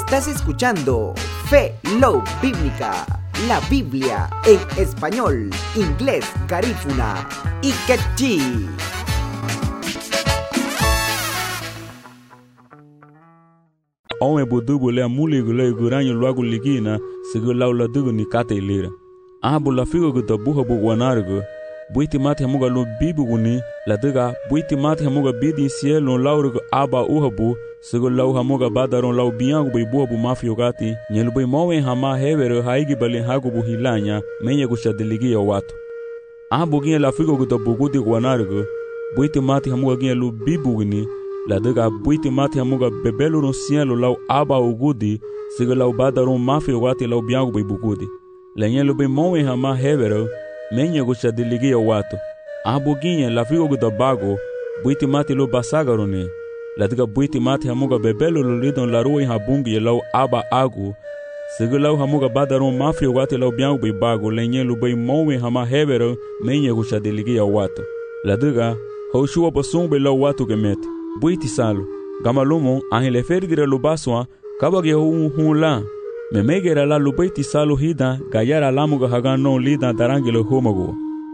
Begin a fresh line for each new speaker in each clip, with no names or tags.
Estás escuchando Fe Love Bíblica, la Biblia en español, inglés, garífuna y quechí.
Ome budubule amuli gule guranyo luagu ligina sigulaw la dugu ni kate ilira. Bula figo guta buha bu wanargo. Buiti mati hamuga lo bibu guni la duga buiti mati hamuga bidi sielo laurgo aba uhabu sigulaw hamuga badaron law biangu bai buha bu mafio gati nyelu bai mawe hama hevero haigi bali hagu bu hilanya menye gushadiligi ya watu. Buginye la figo guta bugudi wanargo. Buiti mati hamuga ginye lo bibu guni la duga buiti mati hamuga bebelu no sielo law aba ugudi sigulaw badaron mafio gati law biangu bai bugudi. Lenyelu bai mawe hama hevero menye gushadiligi ya watu. Buginye la figo guta bago buiti mati lo basagarone. La duga buiti mati hamuga bebelu lo lidon la ruwe habungi law aba agu sigulaw hamuga badaron mafio gati law biangu bai bago lenyelu bai mawe hama hevero menye gushadiligi ya watu. La duga hoshua pasumbe law watu gemete. Buiti salo gamalumo ahile ferdire lo baswa kabage la memegera la lo buiti salo hida gayara lamuga hagano lida darangelo homogo.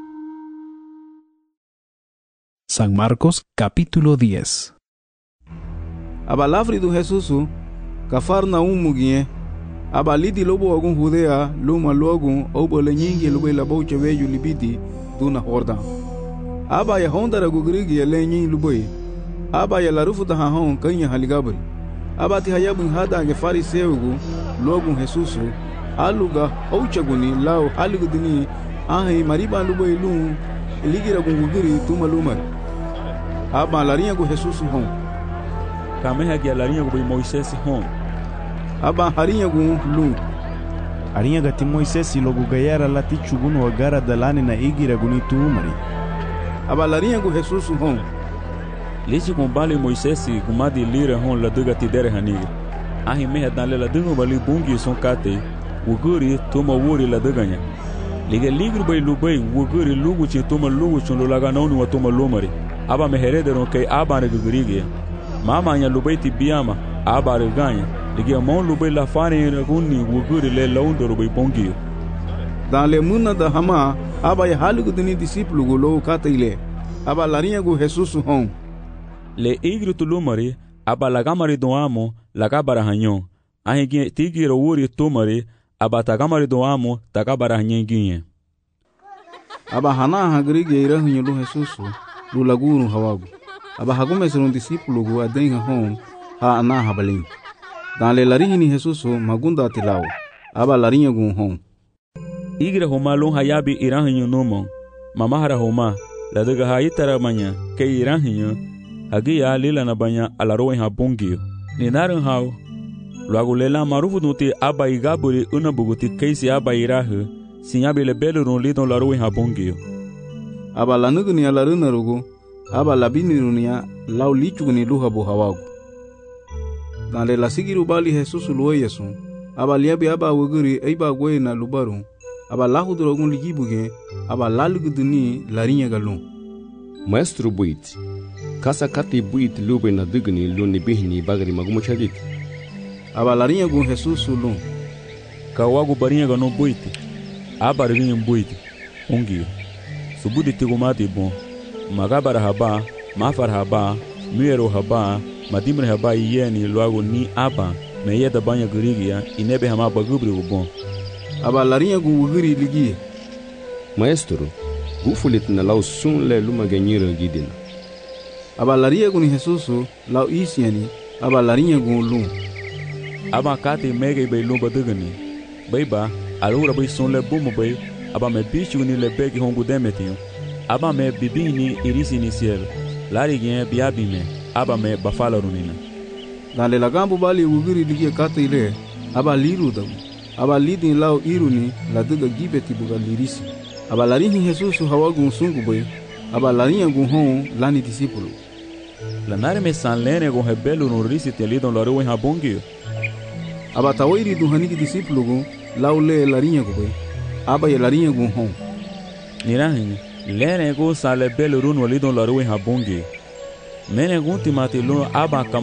San Marcos capítulo 10.
Abalafri do Jesusu Cafarnaum mugie abalidi lobo agun Judea luma logun obole nyingi lobe la boche veju libidi duna horda aba ya hondara gugrigi lenyi luboy aba ya larufu da hon kanya haligabri aba ti hayabun hada ge fariseugu logun Jesusu aluga ouchaguni lao alugudini ahi mariba luboy lu eligira gungugiri tumalumar aba larinha go Jesusu hon
Kameha ge larinha go Moisés hon
aba harinha go lu
arinha gati Moisés logo gayara lati chugunu agara dalane na igira guni tumari
aba larinha go Jesusu hon
Lisi kumbali Moisés gumadi lira hon la duga tidere haniga. Ahi meha dale la duga bali bungi son kate, wuguri toma wuri la duganya. Liga ligru bay lubai wuguri lugu chi toma lugu chun lulaga nauni wa toma lumari. Aba meherederon kay aba ne gugurige. Mama anya lubai ti biyama, aba reganya. Liga mon lubai la fane raguni wuguri le laundo lubai bungi.
Dans le muna da hama, aba ya halugu dini disiplu gulo kate ile. Aba larinha go Jesusu hon.
Le igru tulumari aba lagamari do amo lagabara hanyon ahingi tigiro wuri tumari aba tagamari do amo tagabara hanyenginye
aba hana hagrige irahinyo lu Jesusu lu laguru hawagu aba hagume serun disipulu gu adenga hon ha ana habalim dan le larihini Jesusu magunda tilaw aba larinha gu hon
igre homa lu hayabi irahinyo numon mamahara homa la daga hayitara manya ke irahinyo Agia lila na banya alaroen habungio. Ni narin hao. Luago lela marufu nuti aba igaburi unabuguti keisi aba irahu. Sinyabi le belu ron lidon laroen habungio.
Aba lanuguni alaruna rugu. Aba labini runia lau lichuguni luhabu hawagu. Nale la sigiru bali Jesusu luwe yesu. Aba liabi aba wuguri eiba gwe na lubaru. Aba lahudrogun ligibuge. Aba laluguduni larinha galun.
Maestro buit. Kasa kati buit lube na dugni luni bihni bagri magumo chadit.
Aba larinha gun Jesusu lun.
Kawagu barinha gano buiti. Aba rinha buiti. Ungio. Subudi tigumati bon. Magabara haba, mafar haba, muero haba, madimre haba yeni luago ni aba, meyeda banya gurigia, inebe hama bagubri bon.
Aba larinha gun wuguri ligie.
Maestro, gufulit na lau sun le luma ganyira gidina.
Aba larinha gun Jesusu lau isiani, aba larinha gun lun.
Aba kati mege bay lumba dugani. Bayba, alura bay sun le bumo bay, aba me bichu ni le begi hongu demetio. Aba me bibini irisi ni cielo. Lari gen biabi me, aba me bafala runina.
Dale la gambo bali wuguri ligie kata ile, aba liru damu. Aba lidin lau iruni la duga gibeti buga lirisi. Aba larinha Jesusu hawagun sungu bay, aba larinha gun hon lani disipulu.
La nare me san lene gon rebelo no risi te lidon laro en habongio.
Aba tawiri du haniki disipulu gun lau le larinha gu bay, aba ya larinha gun hon.
Nirahin, lene gon sa le belo no lidon laro en habongio. Mene gun timati lo aba